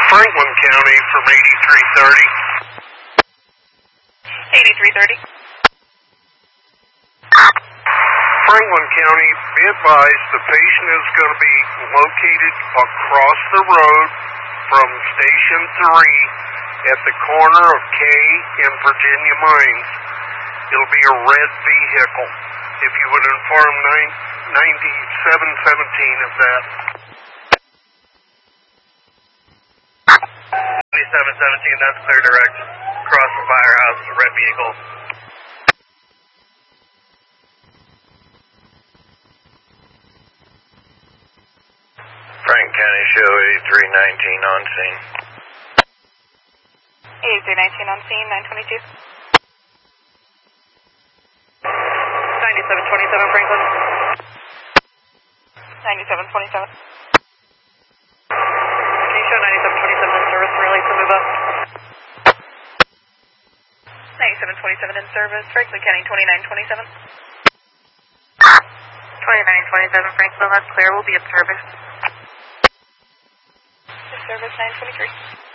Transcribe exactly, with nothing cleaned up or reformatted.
Franklin County from eighty-three thirty. eighty-three thirty. Franklin County, be advised the patient is going to be located across the road from Station three at the corner of K and Virginia Mines. It'll be a red vehicle. If you would inform ninety-seven seventeen of that. ninety-seven seventeen, that's clear direct. Across the firehouse, a red vehicle. Frank County show eighty-three nineteen on scene. eighty-three nineteen on scene, nine twenty-two. ninety-seven twenty-seven Franklin. ninety-seven twenty-seven. Can you show ninety-seven twenty-seven in service and relay to move up? ninety-seven twenty-seven in service, Franklin County twenty-nine twenty-seven. twenty-nine twenty-seven Franklin, that's clear. We'll be in service. In service, nine twenty-three.